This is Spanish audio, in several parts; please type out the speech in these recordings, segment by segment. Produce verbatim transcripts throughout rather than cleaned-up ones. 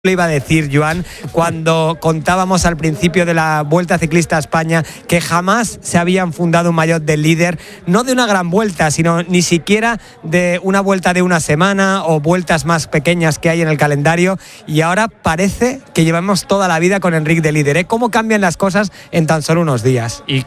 Lo iba a decir, Joan, cuando contábamos al principio de la Vuelta Ciclista a España que jamás se habían fundado un maillot del líder, no de una gran vuelta, sino ni siquiera de una vuelta de una semana o vueltas más pequeñas que hay en el calendario, y ahora parece que llevamos toda la vida con Enric de líder, ¿eh? ¿Cómo cambian las cosas en tan solo unos días? Y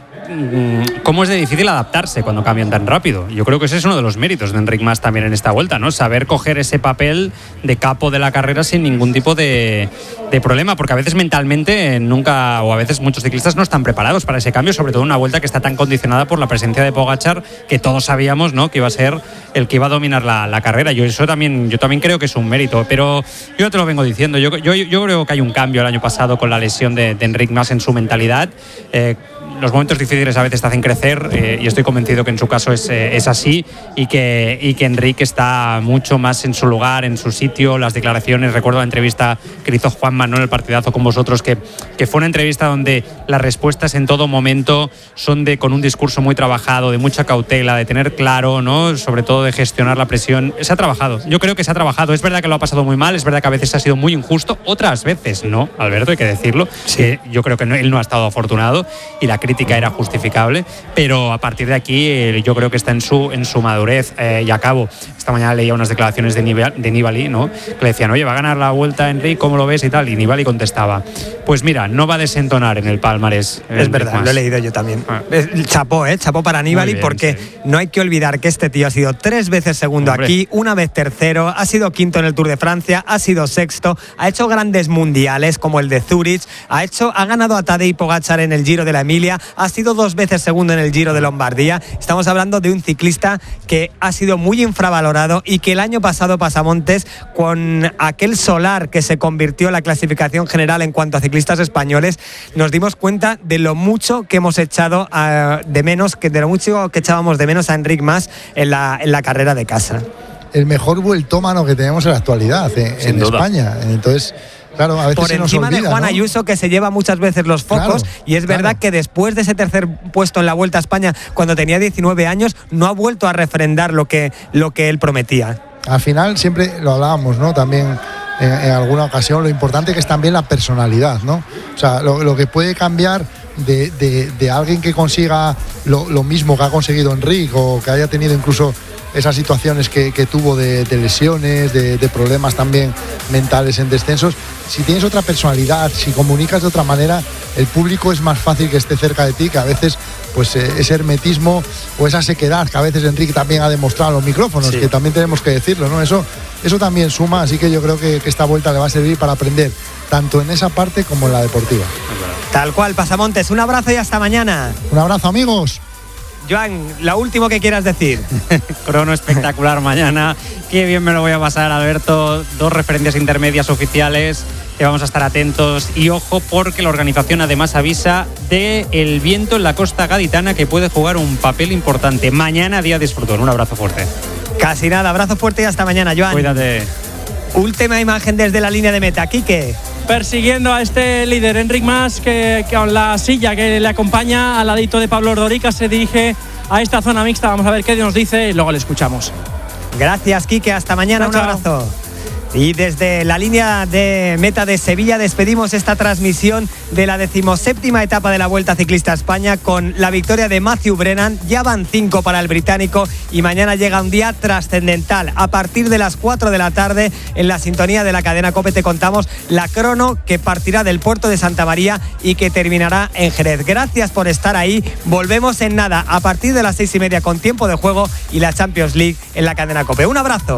cómo es de difícil adaptarse cuando cambian tan rápido. Yo creo que ese es uno de los méritos de Enric Mas también en esta vuelta, ¿no? Saber coger ese papel de capo de la carrera sin ningún tipo de, de problema, porque a veces mentalmente nunca, o a veces muchos ciclistas no están preparados para ese cambio, sobre todo una vuelta que está tan condicionada por la presencia de Pogačar, que todos sabíamos, ¿no?, que iba a ser el que iba a dominar la, la carrera. Yo eso también, yo también creo que es un mérito, pero yo te lo vengo diciendo, yo, yo, yo creo que hay un cambio el año pasado con la lesión de, de Enric Mas en su mentalidad. eh, Los momentos difíciles a veces te hacen crecer, eh, y estoy convencido que en su caso es, eh, es así, y que, y que Enric está mucho más en su lugar, en su sitio. Las declaraciones, recuerdo la entrevista que hizo Juan Manuel, el partidazo con vosotros, que, que fue una entrevista donde las respuestas en todo momento son de con un discurso muy trabajado, de mucha cautela, de tener claro, ¿no?, sobre todo de gestionar la presión. Se ha trabajado, yo creo que se ha trabajado. Es verdad que lo ha pasado muy mal, es verdad que a veces ha sido muy injusto, otras veces no, Alberto, hay que decirlo. Sí. Que yo creo que no, él no ha estado afortunado y la crítica era justificable, pero a partir de aquí eh, yo creo que está en su en su madurez. Eh, y acabo, esta mañana leía unas declaraciones de, Nibali, de Nibali, ¿no?, que le decían, oye, va a ganar la Vuelta Enric, ¿cómo lo ves? Y tal, y Nibali contestaba, pues mira, no va a desentonar en el palmarés. Es verdad, lo he leído yo también. Ah. Chapó, ¿eh? Chapó para Nibali, bien, porque sí. No hay que olvidar que este tío ha sido tres veces segundo, hombre, aquí, una vez tercero, ha sido quinto en el Tour de Francia, ha sido sexto, ha hecho grandes mundiales como el de Zurich, ha hecho, ha ganado a Tadej Pogačar en el Giro de la Emilia, ha sido dos veces segundo en el Giro de Lombardía. Estamos hablando de un ciclista que ha sido muy infravalorado y que el año pasado, Pasamontes, con aquel solar que se convirtió en la clasificación general en cuanto a ciclistas españoles, nos dimos cuenta de lo mucho que hemos echado a, de menos, que de lo mucho que echábamos de menos a Enric Mas en la, en la carrera de casa. El mejor vueltómano que tenemos en la actualidad, eh, en duda. España. Entonces, claro, a veces por se nos encima olvida, de Juan ¿no? Ayuso, que se lleva muchas veces los focos, claro, y es verdad, claro, que después de ese tercer puesto en la Vuelta a España, cuando tenía diecinueve años, no ha vuelto a refrendar lo que, lo que él prometía. Al final siempre lo hablábamos, ¿no?, también en, en alguna ocasión, lo importante que es también la personalidad, ¿no? O sea, lo, lo que puede cambiar de, de, de alguien que consiga lo, lo mismo que ha conseguido Enric, o que haya tenido incluso esas situaciones que, que tuvo de, de lesiones, de, de problemas también mentales en descensos. Si tienes otra personalidad, si comunicas de otra manera, el público es más fácil que esté cerca de ti, que a veces pues eh, ese hermetismo o esa sequedad que a veces Enric también ha demostrado en los micrófonos, sí, que también tenemos que decirlo, ¿no? Eso, eso también suma, así que yo creo que, que esta vuelta le va a servir para aprender tanto en esa parte como en la deportiva. Tal cual, Pasamontes, un abrazo y hasta mañana. Un abrazo, amigos. Joan, lo último que quieras decir. Crono espectacular mañana. Qué bien me lo voy a pasar, Alberto. Dos referencias intermedias oficiales que vamos a estar atentos. Y ojo, porque la organización además avisa del viento en la costa gaditana, que puede jugar un papel importante. Mañana, día de disfrutón. Un abrazo fuerte. Casi nada, abrazo fuerte y hasta mañana, Joan. Cuídate. Última imagen desde la línea de meta. Quique. Persiguiendo a este líder, Enric Mas, que, que con la silla que le acompaña al ladito de Pablo Ordorica se dirige a esta zona mixta. Vamos a ver qué nos dice y luego le escuchamos. Gracias, Quique. Hasta mañana. Chao, un abrazo. Chao. Y desde la línea de meta de Sevilla despedimos esta transmisión de la decimoséptima etapa de la Vuelta Ciclista a España con la victoria de Matthew Brennan. Ya van cinco para el británico y mañana llega un día trascendental. A partir de las cuatro de la tarde, en la sintonía de la cadena COPE, te contamos la crono que partirá del puerto de Santa María y que terminará en Jerez. Gracias por estar ahí. Volvemos en nada a partir de las seis y media con tiempo de juego y la Champions League en la cadena COPE. Un abrazo.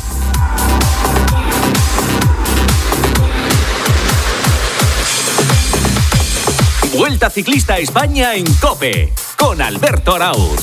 Vuelta Ciclista a España en COPE, con Alberto Arauz.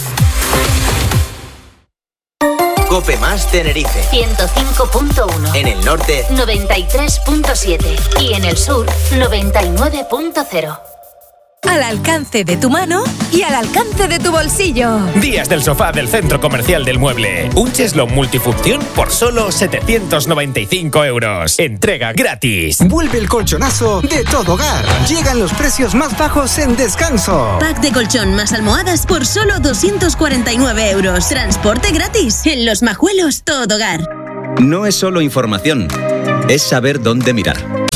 COPE más Tenerife. ciento cinco punto uno. En el norte, noventa y tres punto siete. Y en el sur, noventa y nueve punto cero. Al alcance de tu mano y al alcance de tu bolsillo. Días del sofá del Centro Comercial del Mueble. Un cheslón multifunción por solo setecientos noventa y cinco euros. Entrega gratis. Vuelve el colchonazo de Todo Hogar. Llegan los precios más bajos en descanso. Pack de colchón más almohadas por solo doscientos cuarenta y nueve euros. Transporte gratis en Los Majuelos Todo Hogar. No es solo información, es saber dónde mirar.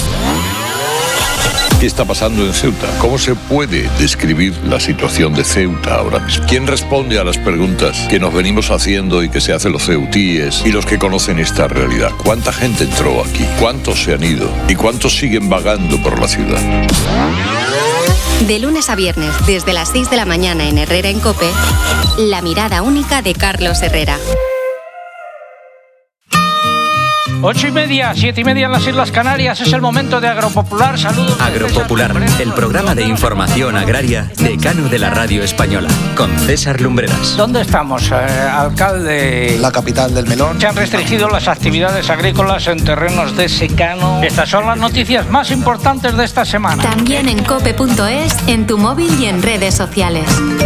¿Qué está pasando en Ceuta? ¿Cómo se puede describir la situación de Ceuta ahora mismo? ¿Quién responde a las preguntas que nos venimos haciendo y que se hacen los ceutíes y los que conocen esta realidad? ¿Cuánta gente entró aquí? ¿Cuántos se han ido? ¿Y cuántos siguen vagando por la ciudad? De lunes a viernes, desde las seis de la mañana en Herrera en COPE, la mirada única de Carlos Herrera. Ocho y media, siete y media en las Islas Canarias, es el momento de Agropopular. Saludos. Agropopular, el programa de información agraria decano de la radio española, con César Lumbreras. ¿Dónde estamos, eh, alcalde? La capital del melón. Se han restringido las actividades agrícolas en terrenos de secano. Estas son las noticias más importantes de esta semana. También en cope punto es, en tu móvil y en redes sociales.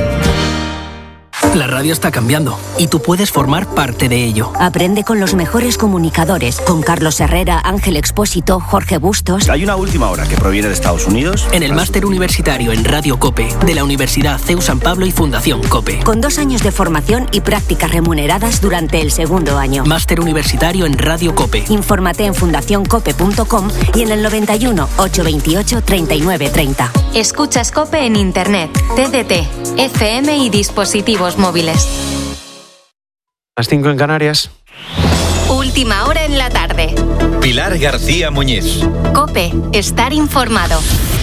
La radio está cambiando y tú puedes formar parte de ello. Aprende con los mejores comunicadores, con Carlos Herrera, Ángel Expósito, Jorge Bustos. Hay una última hora que proviene de Estados Unidos. En el máster universitario en Radio COPE de la Universidad C E U San Pablo y Fundación COPE. Con dos años de formación y prácticas remuneradas durante el segundo año. Máster universitario en Radio COPE. Infórmate en fundación cope punto com y en el noventa y uno, ochocientos veintiocho, treinta y nueve treinta. Escuchas COPE en Internet, T D T, F M y dispositivos móviles. Las cinco en Canarias. Última hora en la tarde. Pilar García Muñiz. COPE, estar informado.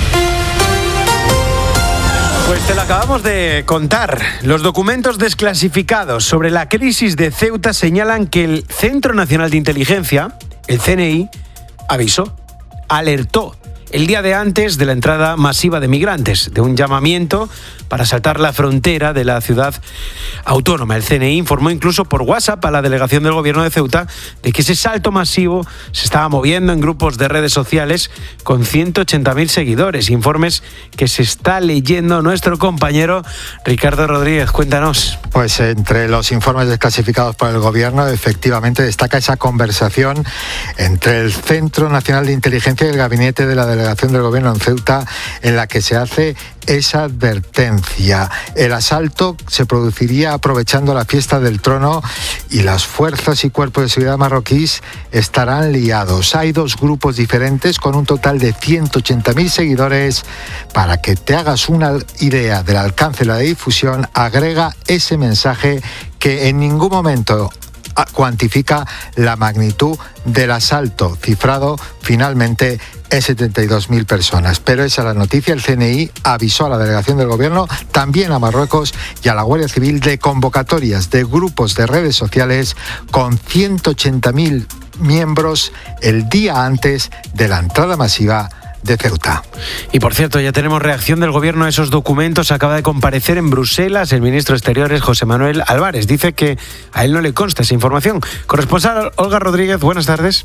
Pues te lo acabamos de contar. Los documentos desclasificados sobre la crisis de Ceuta señalan que el Centro Nacional de Inteligencia, el C N I, avisó, alertó el día de antes de la entrada masiva de migrantes, de un llamamiento para saltar la frontera de la ciudad autónoma. El C N I informó incluso por WhatsApp a la delegación del gobierno de Ceuta de que ese salto masivo se estaba moviendo en grupos de redes sociales con ciento ochenta mil seguidores. Informes que se está leyendo nuestro compañero Ricardo Rodríguez. Cuéntanos. Pues entre los informes desclasificados por el gobierno, efectivamente destaca esa conversación entre el Centro Nacional de Inteligencia y el gabinete de la delegación del gobierno en Ceuta, en la que se hace esa advertencia. El asalto se produciría aprovechando la fiesta del trono y las fuerzas y cuerpos de seguridad marroquíes estarán liados. Hay dos grupos diferentes con un total de ciento ochenta mil seguidores. Para que te hagas una idea del alcance de la difusión, agrega ese mensaje que en ningún momento cuantifica la magnitud del asalto, cifrado finalmente en setenta y dos mil personas. Pero esa es la noticia. El C N I avisó a la delegación del gobierno, también a Marruecos y a la Guardia Civil, de convocatorias de grupos de redes sociales con ciento ochenta mil miembros el día antes de la entrada masiva de Ceuta. Y por cierto, ya tenemos reacción del gobierno a esos documentos. Acaba de comparecer en Bruselas el ministro de Exteriores, José Manuel Álvarez. Dice que a él no le consta esa información. Corresponsal Olga Rodríguez, buenas tardes.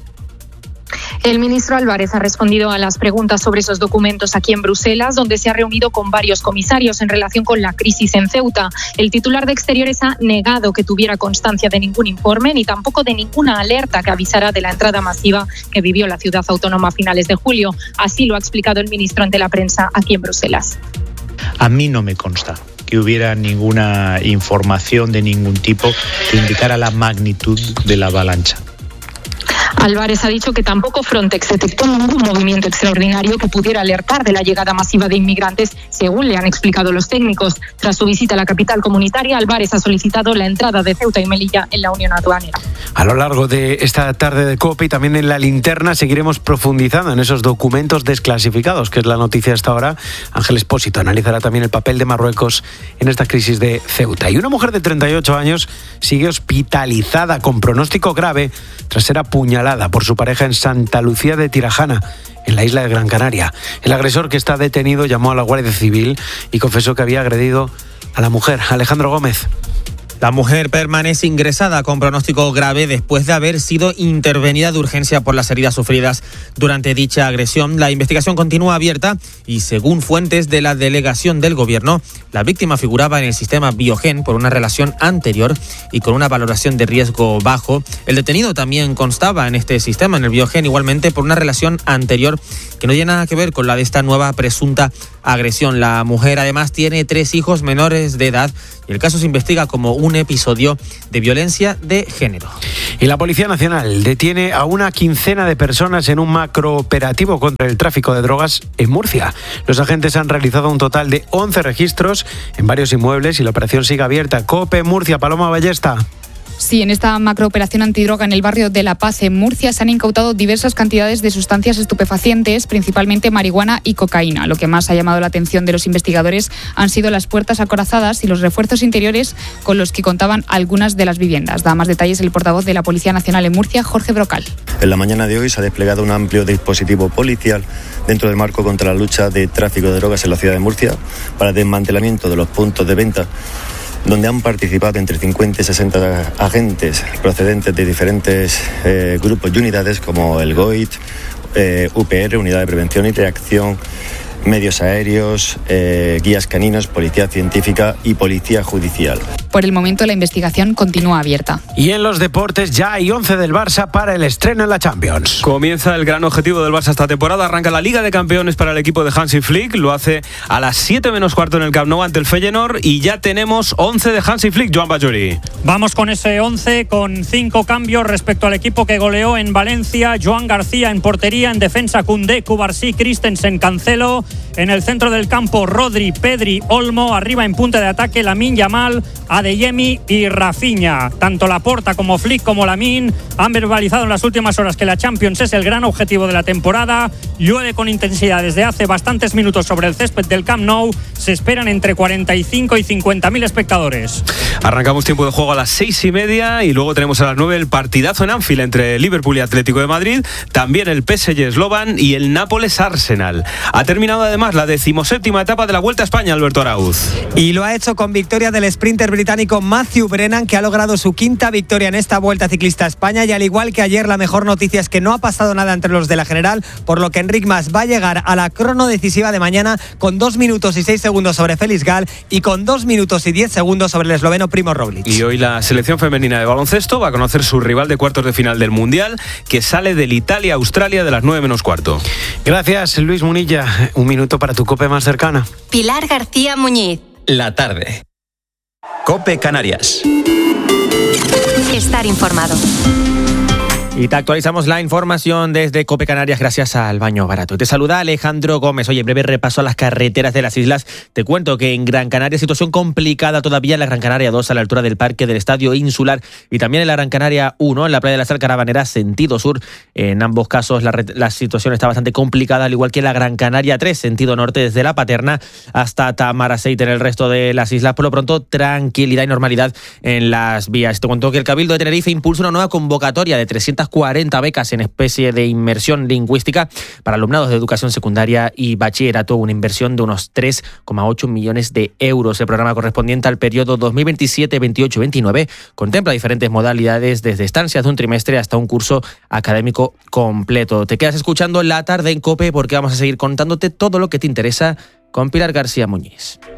El ministro Álvarez ha respondido a las preguntas sobre esos documentos aquí en Bruselas, donde se ha reunido con varios comisarios en relación con la crisis en Ceuta. El titular de Exteriores ha negado que tuviera constancia de ningún informe ni tampoco de ninguna alerta que avisara de la entrada masiva que vivió la ciudad autónoma a finales de julio. Así lo ha explicado el ministro ante la prensa aquí en Bruselas. A mí no me consta que hubiera ninguna información de ningún tipo que indicara la magnitud de la avalancha. Álvarez ha dicho que tampoco Frontex detectó ningún movimiento extraordinario que pudiera alertar de la llegada masiva de inmigrantes, según le han explicado los técnicos. Tras su visita a la capital comunitaria, Álvarez ha solicitado la entrada de Ceuta y Melilla en la Unión Aduanera. A lo largo de esta tarde de COPE y también en la linterna seguiremos profundizando en esos documentos desclasificados, que es la noticia hasta ahora. Ángel Expósito analizará también el papel de Marruecos en esta crisis de Ceuta. Y una mujer de treinta y ocho años sigue hospitalizada con pronóstico grave tras ser apuñalada por su pareja en Santa Lucía de Tirajana, en la isla de Gran Canaria. El agresor, que está detenido, llamó a la Guardia Civil y confesó que había agredido a la mujer. Alejandro Gómez. La mujer permanece ingresada con pronóstico grave después de haber sido intervenida de urgencia por las heridas sufridas durante dicha agresión. La investigación continúa abierta y, según fuentes de la delegación del gobierno, la víctima figuraba en el sistema Biogen por una relación anterior y con una valoración de riesgo bajo. El detenido también constaba en este sistema, en el Biogen, igualmente por una relación anterior que no tiene nada que ver con la de esta nueva presunta agresión. La mujer además tiene tres hijos menores de edad y el caso se investiga como un un episodio de violencia de género. Y la Policía Nacional detiene a una quincena de personas en un macrooperativo contra el tráfico de drogas en Murcia. Los agentes han realizado un total de once registros en varios inmuebles y la operación sigue abierta. COPE Murcia, Paloma Ballesta. Sí, en esta macrooperación antidroga en el barrio de La Paz, en Murcia, se han incautado diversas cantidades de sustancias estupefacientes, principalmente marihuana y cocaína. Lo que más ha llamado la atención de los investigadores han sido las puertas acorazadas y los refuerzos interiores con los que contaban algunas de las viviendas. Da más detalles el portavoz de la Policía Nacional en Murcia, Jorge Brocal. En la mañana de hoy se ha desplegado un amplio dispositivo policial dentro del marco contra la lucha de tráfico de drogas en la ciudad de Murcia para el desmantelamiento de los puntos de venta, donde han participado entre cincuenta y sesenta agentes procedentes de diferentes eh, grupos y unidades como el G O I T, eh, U P R, Unidad de Prevención y Reacción, medios aéreos, eh, guías caninos, policía científica y policía judicial. Por el momento la investigación continúa abierta. Y en los deportes ya hay once del Barça para el estreno en la Champions. Comienza el gran objetivo del Barça esta temporada. Arranca la Liga de Campeones para el equipo de Hansi Flick. Lo hace a las siete menos cuarto en el Camp Nou ante el Feyenoord. Y ya tenemos once de Hansi Flick, Joan Bajori. Vamos con ese once, con cinco cambios respecto al equipo que goleó en Valencia. Joan García en portería, en defensa Koundé, Cubarsí, Christensen, Cancelo. En el centro del campo, Rodri, Pedri, Olmo. Arriba en punta de ataque, Lamine Yamal, Adeyemi y Rafinha. Tanto Laporta como Flick como Lamine han verbalizado en las últimas horas que la Champions es el gran objetivo de la temporada. Llueve con intensidad desde hace bastantes minutos sobre el césped del Camp Nou. Se esperan entre cuarenta y cinco y cincuenta mil espectadores. Arrancamos tiempo de juego a las seis y media y luego tenemos a las nueve el partidazo en Anfield entre Liverpool y Atlético de Madrid. También el P S G Slovan y el Nápoles Arsenal. Ha terminado además la decimoséptima etapa de la Vuelta a España, Alberto Arauz. Y lo ha hecho con victoria del sprinter británico Matthew Brennan, que ha logrado su quinta victoria en esta Vuelta Ciclista a España. Y al igual que ayer, la mejor noticia es que no ha pasado nada entre los de la general, por lo que Enric Mas va a llegar a la crono decisiva de mañana con dos minutos y seis segundos sobre Félix Gal y con dos minutos y diez segundos sobre el esloveno Primo Roglic. Y hoy la selección femenina de baloncesto va a conocer su rival de cuartos de final del Mundial, que sale del Italia-Australia de las nueve menos cuarto. Gracias, Luis Munilla. Un minuto para tu COPE más cercana. Pilar García Muñiz. La tarde. COPE Canarias. Estar informado. Y te actualizamos la información desde COPE Canarias gracias al Baño Barato. Te saluda Alejandro Gómez. Oye, en breve repaso a las carreteras de las islas. Te cuento que en Gran Canaria situación complicada todavía en la Gran Canaria dos a la altura del Parque del Estadio Insular y también en la Gran Canaria uno en la Playa de la Sal Caravanera sentido sur. En ambos casos la, la situación está bastante complicada, al igual que en la Gran Canaria tres sentido norte desde La Paterna hasta Tamaraceite. En el resto de las islas, por lo pronto, tranquilidad y normalidad en las vías. Te cuento que el Cabildo de Tenerife impulsa una nueva convocatoria de trescientas cuarenta becas en especie de inmersión lingüística para alumnados de educación secundaria y bachillerato, una inversión de unos tres coma ocho millones de euros. El programa correspondiente al periodo dos mil veintisiete veintiocho veintinueve contempla diferentes modalidades desde estancias de un trimestre hasta un curso académico completo. Te quedas escuchando La Tarde en COPE porque vamos a seguir contándote todo lo que te interesa con Pilar García Muñiz.